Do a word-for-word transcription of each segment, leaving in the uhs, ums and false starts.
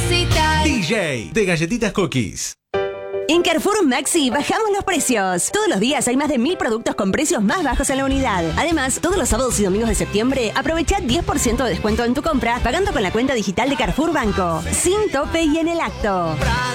necesitas. D J de Galletitas Cookies. En Carrefour Maxi bajamos los precios. Todos los días hay más de mil productos con precios más bajos en la unidad. Además, todos los sábados y domingos de septiembre, aprovecha diez por ciento de descuento en tu compra pagando con la cuenta digital de Carrefour Banco. Sin tope y en el acto.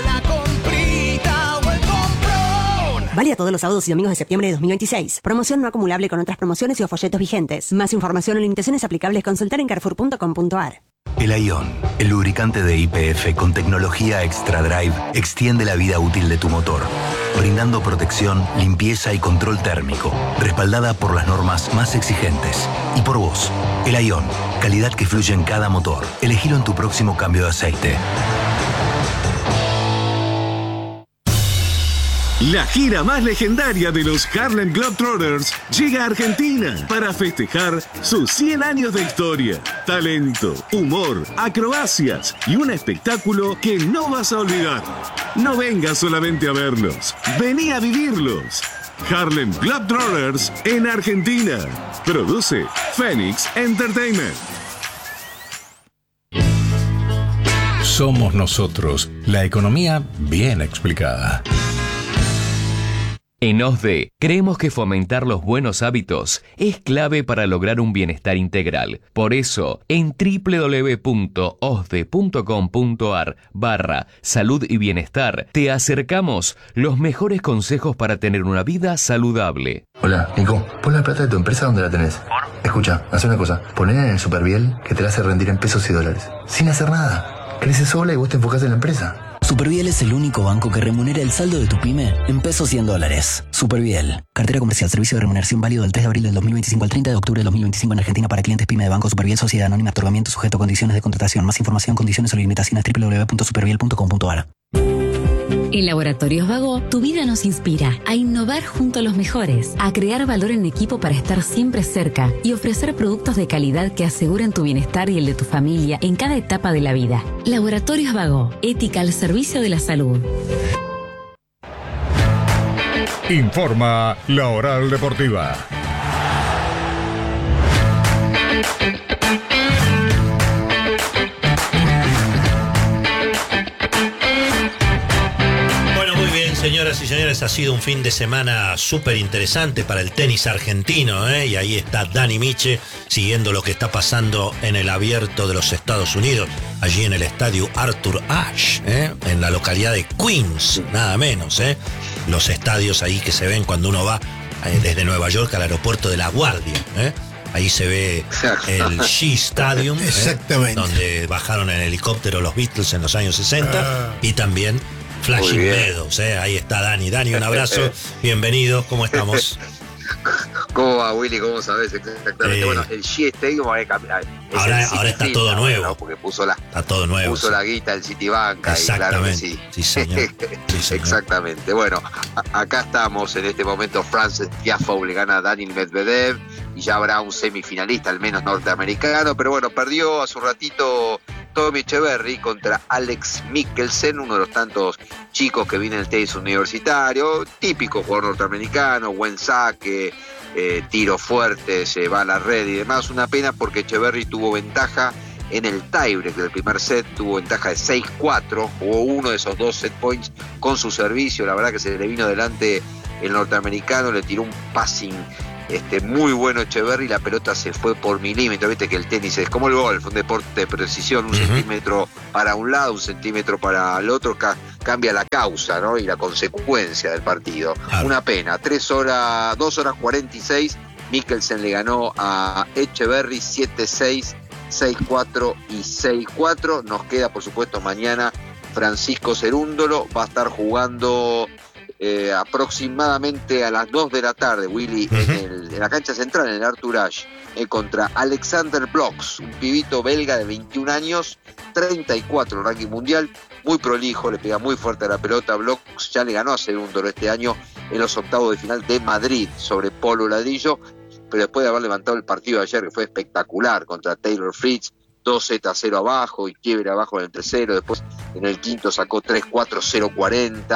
Válida todos los sábados y domingos de septiembre de dos mil veintiséis. Promoción no acumulable con otras promociones y o folletos vigentes. Más información o limitaciones aplicables consultar en carrefour punto com punto a r. El Ion, el lubricante de Y P F con tecnología Extra Drive, extiende la vida útil de tu motor, brindando protección, limpieza y control térmico, respaldada por las normas más exigentes. Y por vos, el Ion, calidad que fluye en cada motor. Elegilo en tu próximo cambio de aceite. La gira más legendaria de los Harlem Globetrotters llega a Argentina para festejar sus cien años de historia, talento, humor, acrobacias y un espectáculo que no vas a olvidar. No vengas solamente a verlos, vení a vivirlos. Harlem Globetrotters en Argentina. Produce Phoenix Entertainment. Somos nosotros, la economía bien explicada. En OSDE, creemos que fomentar los buenos hábitos es clave para lograr un bienestar integral. Por eso, en doble u doble u doble u punto osde punto com punto a r barra salud y bienestar, te acercamos los mejores consejos para tener una vida saludable. Hola, Nico, pon la plata de tu empresa donde la tenés. Escucha, haz una cosa, ponela en el Superviel que te la hace rendir en pesos y dólares. Sin hacer nada. Crece sola y vos te enfocás en la empresa. Superviel es el único banco que remunera el saldo de tu pyme en pesos y en dólares. Superviel. Cartera comercial. Servicio de remuneración válido del tres de abril del dos mil veinticinco al treinta de octubre del dos mil veinticinco en Argentina para clientes pyme de Banco Superviel Sociedad Anónima. Otorgamiento sujeto a condiciones de contratación. Más información, condiciones o limitaciones doble u doble u doble u punto superviel punto com punto a r. En Laboratorios Vago, tu vida nos inspira a innovar junto a los mejores, a crear valor en equipo para estar siempre cerca y ofrecer productos de calidad que aseguren tu bienestar y el de tu familia en cada etapa de la vida. Laboratorios Vago, ética al servicio de la salud. Informa La Oral Deportiva. Señoras y señores, ha sido un fin de semana súper interesante para el tenis argentino, ¿eh? Y ahí está Dani Miche siguiendo lo que está pasando en el Abierto de los Estados Unidos, allí en el estadio Arthur Ashe, ¿eh? En la localidad de Queens, nada menos, ¿eh? Los estadios ahí que se ven cuando uno va eh, desde Nueva York al aeropuerto de La Guardia, ¿eh? Ahí se ve el Shea Stadium, ¿eh? Exactamente. Donde bajaron en helicóptero los Beatles en los años sesenta, ah. Y también Flashing Meadows, ¿eh? Ahí está Dani. Dani, un abrazo. Bienvenido. ¿Cómo estamos? ¿Cómo va, Willy? ¿Cómo sabes exactamente? Eh, bueno, el Shea Stadium va a cambiar. Ahora, ahora está todo ahora, nuevo. ¿no? Porque puso la, está todo nuevo. Puso sí. la guita el Citibank. Exactamente. Claro que sí. Sí, señor. Sí, señor. Exactamente. Bueno, a, acá estamos en este momento. Frances Tiafoe le gana a Daniil Medvedev y ya habrá un semifinalista, al menos norteamericano. Pero bueno, perdió hace un ratito Tommy Echeverry contra Alex Mikkelsen, uno de los tantos chicos que viene del tenis universitario, típico jugador norteamericano, buen saque, eh, tiro fuerte, se va a la red y demás. Una pena porque Echeverry tuvo ventaja en el tiebreak del primer set, tuvo ventaja de seis cuatro, jugó uno de esos dos set points con su servicio, la verdad que se le vino delante el norteamericano, le tiró un passing Este, muy bueno Echeverry, la pelota se fue por milímetros, viste que el tenis es como el golf, un deporte de precisión, un uh-huh. centímetro para un lado, un centímetro para el otro, ca- cambia la causa, ¿no? Y la consecuencia del partido. Uh-huh. Una pena, tres horas, dos horas cuarenta y seis, Mikkelsen le ganó a Echeverry siete seis, seis cuatro y seis cuatro. Nos queda, por supuesto, mañana Francisco Cerúndolo, va a estar jugando Eh, aproximadamente a las dos de la tarde, Willy, uh-huh. en, el, en la cancha central, en el Arthur Ashe, eh, contra Alexander Blox, un pibito belga de veintiún años, treinta y cuatro en ranking mundial, muy prolijo, le pega muy fuerte a la pelota. Blox ya le ganó a Cerúndolo este año en los octavos de final de Madrid sobre Polo Ladrillo, pero después de haber levantado el partido de ayer, que fue espectacular, contra Taylor Fritz, dos sets a cero abajo y quiebre abajo en el tercero, después en el quinto sacó tres cuatro, cero cuarenta,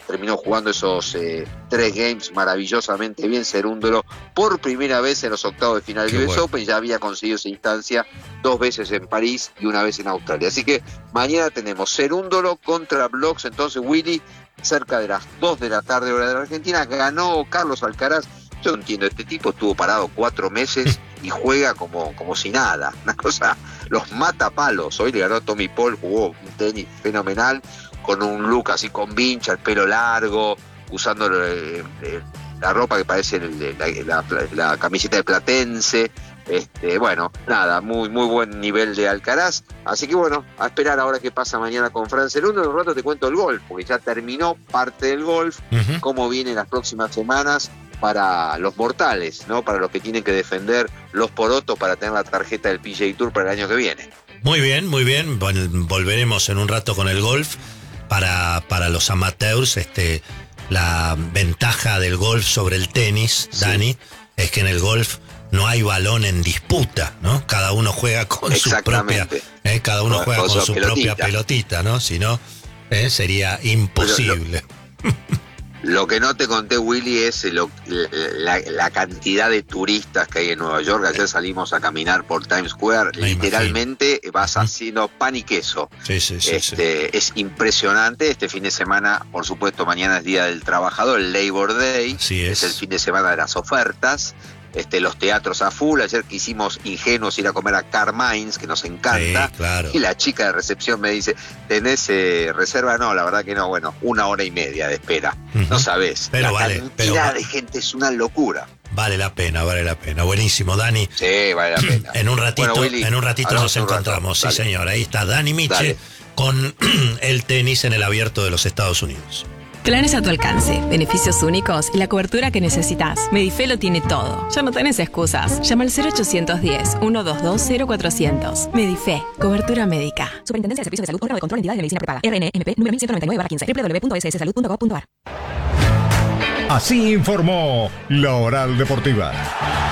terminó jugando esos eh, tres games maravillosamente bien. Cerúndolo por primera vez en los octavos de final del U S bueno. Open, ya había conseguido esa instancia dos veces en París y una vez en Australia. Así que mañana tenemos Cerúndolo contra Blogs. Entonces, Willy, cerca de las dos de la tarde hora de la Argentina, ganó Carlos Alcaraz. Yo no entiendo, este tipo estuvo parado cuatro meses y juega como, como si nada. Una cosa, los mata palos. Hoy le ganó Tommy Paul, jugó un tenis fenomenal, con un look así con vincha, el pelo largo, usando eh, eh, la ropa que parece el, la, la, la, la camiseta de Platense. Este, bueno, nada, muy muy buen nivel de Alcaraz. Así que bueno, a esperar ahora qué pasa mañana con Fran Cerúndolo. En un rato te cuento el golf, porque ya terminó parte del golf, uh-huh. cómo vienen las próximas semanas para los mortales, ¿no? Para los que tienen que defender los porotos para tener la tarjeta del P G A Tour para el año que viene. Muy bien, muy bien. Bueno, volveremos en un rato con el golf. Para, para los amateurs, este, la ventaja del golf sobre el tenis, sí. Dani, es que en el golf no hay balón en disputa, ¿no? Cada uno juega con su propia, eh, cada uno con, juega con, con su pelotita. propia pelotita, ¿no? Si no, eh, sería imposible. Lo, lo que no te conté, Willy, es lo, la, la cantidad de turistas que hay en Nueva York. Ayer salimos a caminar por Times Square. Me Literalmente imagino. vas haciendo pan y queso. Sí, sí, sí, este, sí. Es impresionante. Este fin de semana, por supuesto, mañana es Día del Trabajador, el Labor Day. Sí es. es el fin de semana de las ofertas. Este, los teatros a full. Ayer quisimos ingenuos ir a comer a Carmine's, que nos encanta. Sí, claro. Y la chica de recepción me dice, ¿tenés eh, reserva? No, la verdad que no. Bueno, una hora y media de espera. Uh-huh. No sabés. Pero la vale, cantidad pero... de gente es una locura. Vale la pena, vale la pena. Buenísimo, Dani. Sí, vale la pena. En un ratito, bueno, Willy, en un ratito nos encontramos. Sí, señor. Ahí está Dani Miche Dale. con el tenis en el Abierto de los Estados Unidos. Planes a tu alcance, beneficios únicos y la cobertura que necesitas. Medife lo tiene todo. Ya no tenés excusas. Llama al cero ochocientos diez, ciento veintidós, cero cuatrocientos. Medife, cobertura médica. Superintendencia de Servicios de Salud, órgano de control de entidades de medicina prepaga. R N M P número mil ciento noventa y nueve barra quince. doble u doble u doble u punto s s salud punto gov punto a r. Así informó La Oral Deportiva.